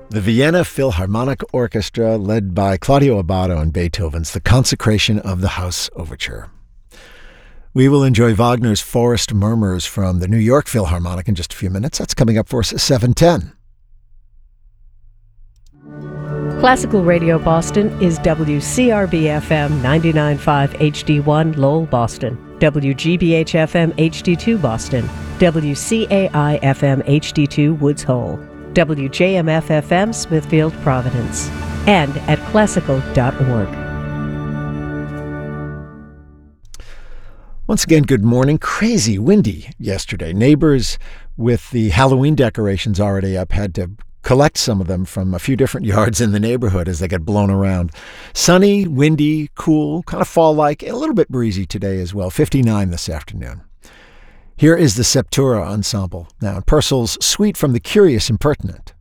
The Vienna Philharmonic Orchestra, led by Claudio Abbado and Beethoven's The Consecration of the House Overture. We will enjoy Wagner's Forest Murmurs from the New York Philharmonic in just a few minutes. That's coming up for us at 7:10. Classical Radio Boston is WCRB-FM 99.5 HD1 Lowell, Boston, WGBH-FM HD2 Boston, WCAI-FM HD2 Woods Hole, WJMF-FM Smithfield, Providence, and at classical.org. Once again, good morning. Crazy windy yesterday. Neighbors with the Halloween decorations already up had to collect some of them from a few different yards in the neighborhood as they get blown around. Sunny, windy, cool, kind of fall-like, and a little bit breezy today as well. 59 this afternoon. Here is the Septura Ensemble. Now, Purcell's Suite from the Curious Impertinent.